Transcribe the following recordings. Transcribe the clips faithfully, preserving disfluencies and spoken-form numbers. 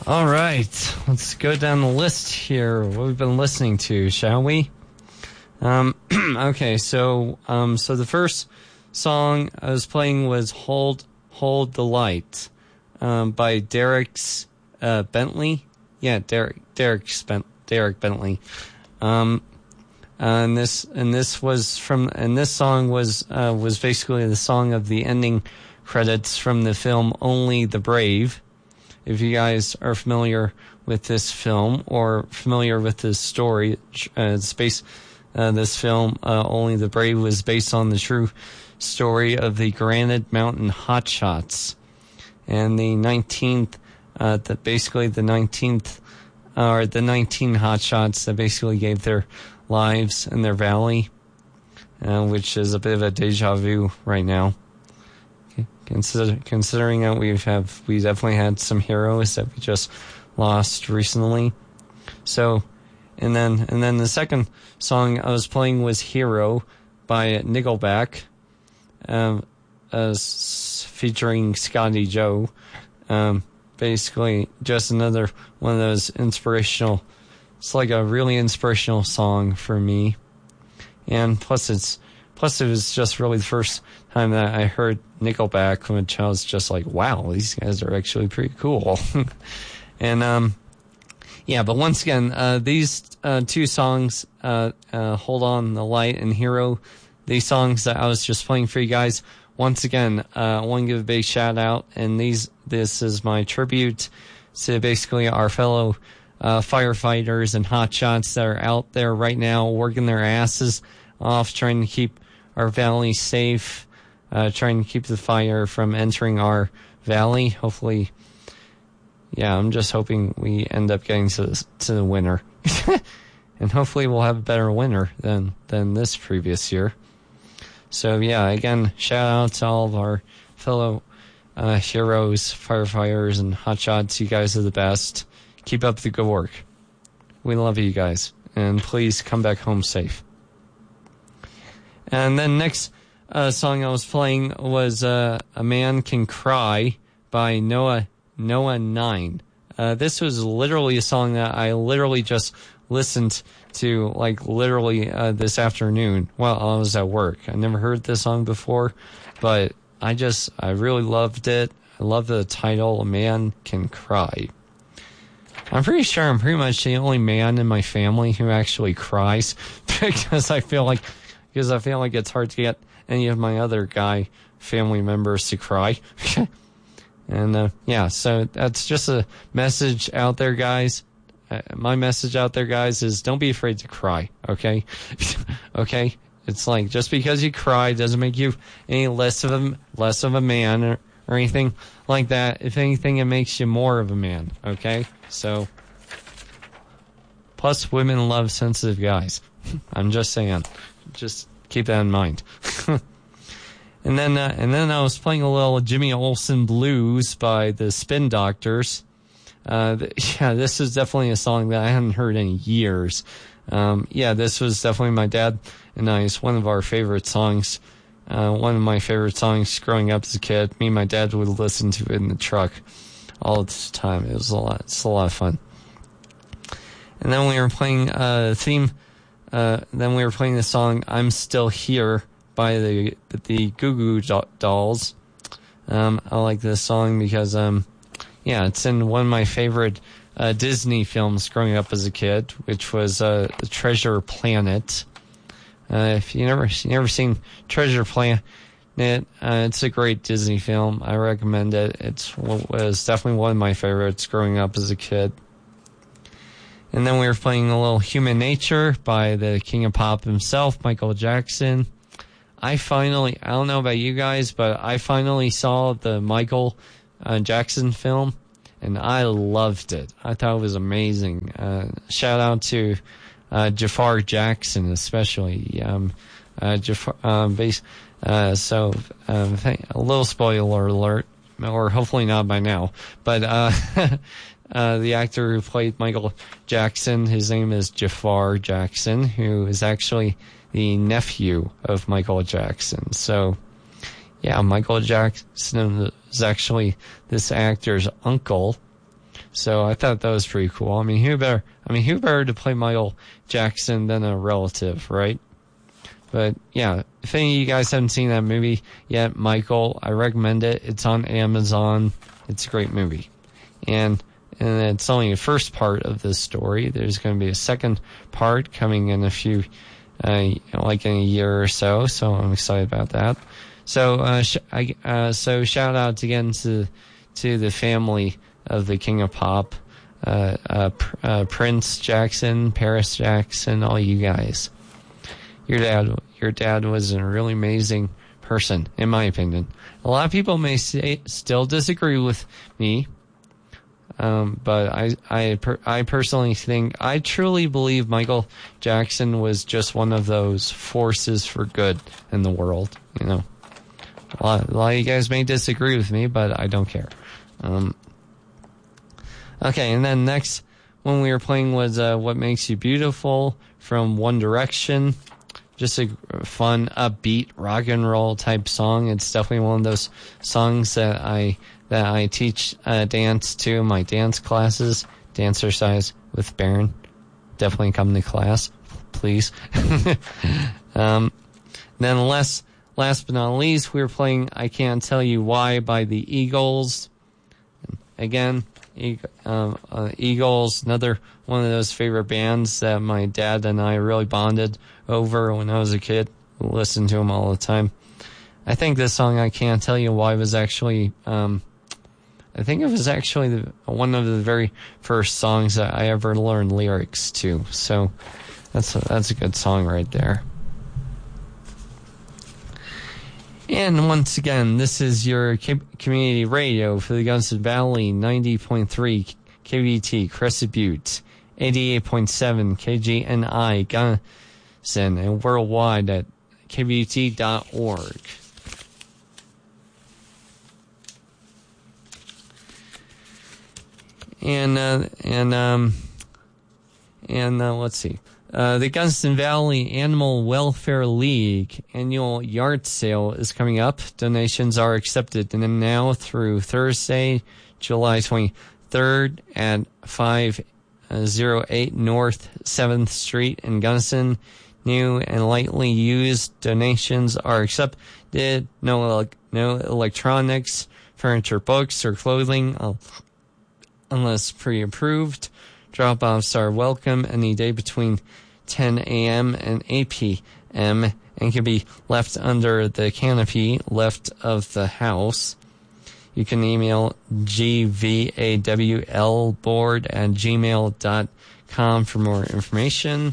All right, let's go down the list here. What we've been listening to, shall we? Um, okay, so um, so the first song I was playing was "Hold Hold the Light" um, by Derek's uh, Bentley. Yeah, Derek Derek's Ben, Derek Bentley. Um, and this and this was from and this song was uh, was basically the song of the ending credits from the film Only the Brave. If you guys are familiar with this film or familiar with this story, uh, it's based, uh, this film, uh, Only the Brave, was based on the true story of the Granite Mountain Hotshots. And the nineteenth, uh, the, basically the nineteenth, uh, or the nineteen Hotshots that basically gave their lives in their valley, uh, which is a bit of a deja vu right now. Consider, considering that we have, we definitely had some heroes that we just lost recently. So, and then, and then the second song I was playing was "Hero" by Nickelback, um, as featuring Scotty Joe. Um, basically just another one of those inspirational, it's like a really inspirational song for me. And plus it's, plus it was just really the first time that I heard Nickelback, which I was just like, wow, these guys are actually pretty cool. And, um, yeah, but once again, uh, these, uh, two songs, uh, uh, Hold On the Light and Hero, these songs that I was just playing for you guys, once again, uh, I want to give a big shout out, and these, this is my tribute to basically our fellow, uh, firefighters and hotshots that are out there right now working their asses off trying to keep our valley safe, uh, trying to keep the fire from entering our valley. Hopefully, yeah, I'm just hoping we end up getting to the, to the winter. And hopefully we'll have a better winter than, than this previous year. So yeah, again, shout out to all of our fellow, uh, heroes, firefighters, and hotshots. You guys are the best. Keep up the good work. We love you guys. And please come back home safe. And then next uh, song I was playing was uh, "A Man Can Cry" by Noah Noah Nine. Uh, this was literally a song that I literally just listened to, like literally uh, this afternoon while I was at work. I never heard this song before, but I just I really loved it. I love the title, "A Man Can Cry." I'm pretty sure I'm pretty much the only man in my family who actually cries because I feel like. Because I feel like it's hard to get any of my other guy family members to cry. And, uh, yeah, so that's just a message out there, guys. Uh, my message out there, guys, is don't be afraid to cry, okay? Okay? It's like, just because you cry doesn't make you any less of a, less of a man or, or anything like that. If anything, it makes you more of a man, okay? So, plus women love sensitive guys. I'm just saying. Just keep that in mind. and then, uh, and then I was playing a little Jimmy Olsen Blues by the Spin Doctors. Uh, th- yeah, this is definitely a song that I hadn't heard in years. Um, yeah, this was definitely my dad and I. It's one of our favorite songs. Uh, one of my favorite songs growing up as a kid. Me and my dad would listen to it in the truck all the time. It was a lot. It's a lot of fun. And then we were playing a uh, theme. Uh, then we were playing the song "I'm Still Here" by the the Goo Goo Dolls. Um, I like this song because, um, yeah, it's in one of my favorite uh, Disney films growing up as a kid, which was uh, the Treasure Planet. Uh, if you never you never seen Treasure Planet, uh, it's a great Disney film. I recommend it. It's was definitely one of my favorites growing up as a kid. And then we were playing a little "Human Nature" by the King of Pop himself, Michael Jackson. I finally, I don't know about you guys, but I finally saw the Michael uh, Jackson film, and I loved it. I thought it was amazing. Uh, shout out to uh, Jafar Jackson, especially. Um, uh, Jafar, um, base, uh, so, um, a little spoiler alert, or hopefully not by now, but, uh, Uh, the actor who played Michael Jackson, his name is Jafar Jackson, who is actually the nephew of Michael Jackson. So, yeah, Michael Jackson is actually this actor's uncle. So I thought that was pretty cool. I mean, who better? I mean, who better to play Michael Jackson than a relative, right? But yeah, if any of you guys haven't seen that movie yet, Michael, I recommend it. It's on Amazon. It's a great movie, and and it's only the first part of this story. There's going to be a second part coming in a few, uh, like in a year or so. So I'm excited about that. So, uh, sh- I, uh, so shout out again to to the family of the King of Pop, uh, uh, Pr- uh, Prince Jackson, Paris Jackson, all you guys. Your dad, your dad was a really amazing person, in my opinion. A lot of people may say, still disagree with me, um, but I, I, per, I personally think, I truly believe Michael Jackson was just one of those forces for good in the world. You know, a lot, a lot of you guys may disagree with me, but I don't care. Um, okay, and then next one we were playing was uh, "What Makes You Beautiful" from One Direction. Just a fun, upbeat rock and roll type song. It's definitely one of those songs that I that I teach uh, dance to in my dance classes. Dancercise with Baron. Definitely come to class, please. um, then last, last but not least, we were playing "I Can't Tell You Why" by the Eagles. Again, e- um, uh, Eagles, another one of those favorite bands that my dad and I really bonded over when I was a kid. Listened to them all the time. I think this song, "I Can't Tell You Why," was actually, um, I think it was actually the, one of the very first songs that I ever learned lyrics to. So that's a, that's a good song right there. And once again, this is your community radio for the Gunnison Valley, ninety point three K V T, Crescent Butte, eighty-eight point seven K G N I, Gunnison, and worldwide at K V U T dot org. And, uh, and, um, and, uh, let's see. Uh, the Gunnison Valley Animal Welfare League annual yard sale is coming up. Donations are accepted now through Thursday, July twenty-third at five oh eight North seventh Street in Gunnison. New and lightly used donations are accepted. No, no electronics, furniture, books, or clothing uh, unless pre-approved. Drop-offs are welcome any day between ten a.m. and eight p.m. and can be left under the canopy left of the house. You can email g v a w l board at gmail dot com for more information.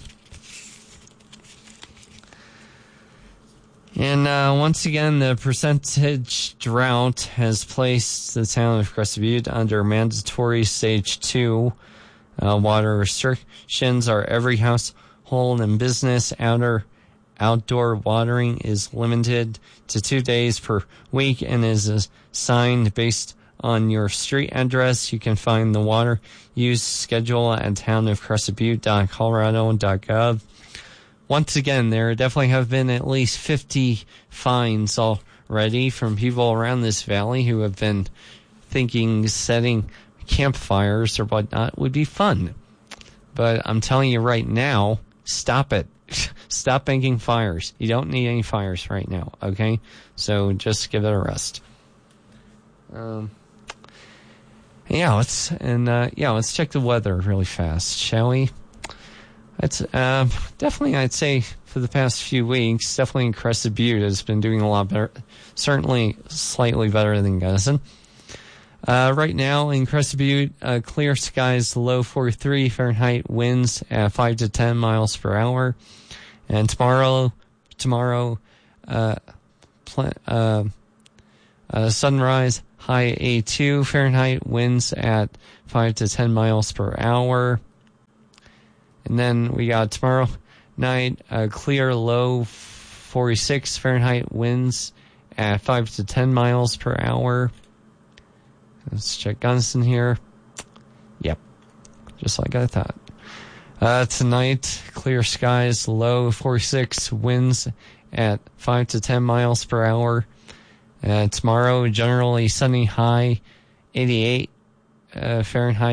And uh, once again, the percentage drought has placed the town of Crescent Butte under mandatory stage two. Uh, water restrictions are every household and business. Outer, outdoor watering is limited to two days per week and is assigned based on your street address. You can find the water use schedule at town of crescent butte dot colorado dot gov. Once again, there definitely have been at least fifty fines already from people around this valley who have been thinking setting campfires or whatnot would be fun. But I'm telling you right now, stop it. Stop making fires. You don't need any fires right now, okay? So just give it a rest. Um, yeah, let's and uh, yeah, let's check the weather really fast, shall we? It's uh, definitely, I'd say, for the past few weeks, definitely in Crescent Butte has been doing a lot better. Certainly slightly better than Gunnison. Uh, right now in Crescent Butte, uh, clear skies, low forty-three Fahrenheit, winds at five to ten miles per hour. And tomorrow, tomorrow, uh, pl- uh, uh, sunrise, high eighty-two Fahrenheit, winds at five to ten miles per hour. And then we got tomorrow night, uh, clear, low forty-six Fahrenheit, winds at five to ten miles per hour. Let's check Gunnison here. Yep. Just like I thought. Uh, tonight, clear skies, low forty-six, winds at five to ten miles per hour. Uh, tomorrow, generally sunny, high eighty-eight uh, Fahrenheit,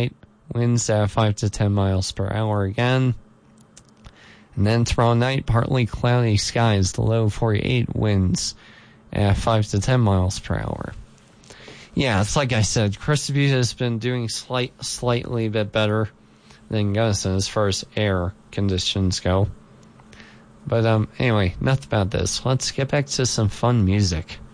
winds at five to ten miles per hour again. And then tomorrow night, partly cloudy skies, the low forty-eight, winds at five to ten miles per hour. Yeah, it's like I said, Crested has been doing slight, slightly a bit better than Gunnison as far as air conditions go. But um, anyway, enough about this. Let's get back to some fun music.